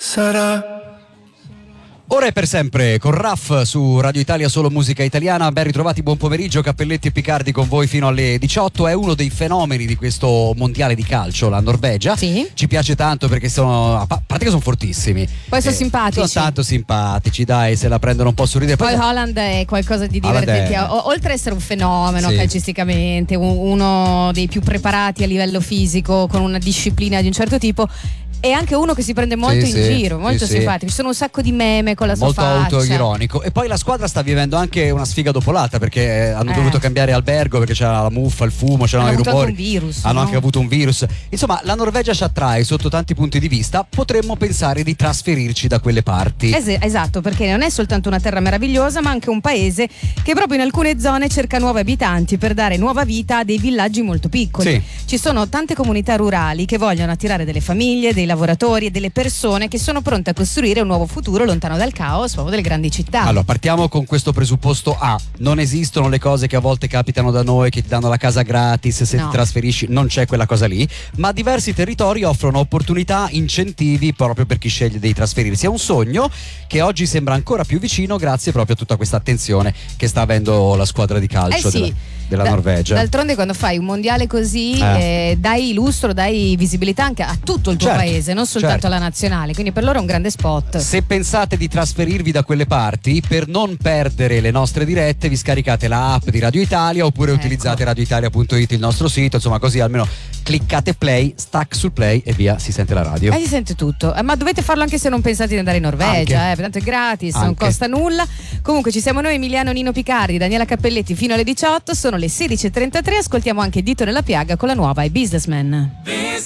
sarà. Ora è per sempre con Raff su Radio Italia, solo musica italiana. Ben ritrovati, buon pomeriggio, Cappelletti e Picardi con voi fino alle 18. È uno dei fenomeni di questo mondiale di calcio, la Norvegia. Sì. Ci piace tanto perché a parte che sono fortissimi. Poi sono simpatici. Sono tanto simpatici, dai, se la prendono un po' sul ridere. Poi Haaland è qualcosa di divertente. Oltre ad essere un fenomeno calcisticamente, uno dei più preparati a livello fisico, con una disciplina di un certo tipo, è anche uno che si prende molto in giro, molto simpatico. Ci sono un sacco di meme con la sua faccia. Molto autoironico. E poi la squadra sta vivendo anche una sfiga dopolata, perché hanno dovuto cambiare albergo perché c'era la muffa, il fumo, c'erano i rumori. Hanno anche avuto un virus. Insomma, la Norvegia ci attrae sotto tanti punti di vista. Potremmo pensare di trasferirci da quelle parti. Esatto, perché non è soltanto una terra meravigliosa, ma anche un paese che proprio in alcune zone cerca nuovi abitanti per dare nuova vita a dei villaggi molto piccoli. Sì. Ci sono tante comunità rurali che vogliono attirare delle famiglie, dei lavoratori e delle persone che sono pronte a costruire un nuovo futuro lontano dal caos proprio delle grandi città. Allora, partiamo con questo presupposto A: non esistono le cose che a volte capitano da noi, che ti danno la casa gratis se ti trasferisci, non c'è quella cosa lì, ma diversi territori offrono opportunità, incentivi proprio per chi sceglie di trasferirsi. È un sogno che oggi sembra ancora più vicino grazie proprio a tutta questa attenzione che sta avendo la squadra di calcio della Norvegia. D'altronde, quando fai un mondiale così dai lustro, dai visibilità anche a tutto il tuo paese, non soltanto alla nazionale, quindi per loro è un grande spot. Se pensate di trasferirvi da quelle parti, per non perdere le nostre dirette vi scaricate la app di Radio Italia oppure utilizzate radioitalia.it, il nostro sito, insomma, così almeno cliccate play, stack sul play e via, si sente la radio. Si sente tutto, ma dovete farlo anche se non pensate di andare in Norvegia, tanto è gratis, non costa nulla. Comunque ci siamo noi, Emiliano Nino Picardi, Daniela Cappelletti fino alle 18, sono le 16.33, ascoltiamo anche Dito nella piaga con la nuova I Businessman.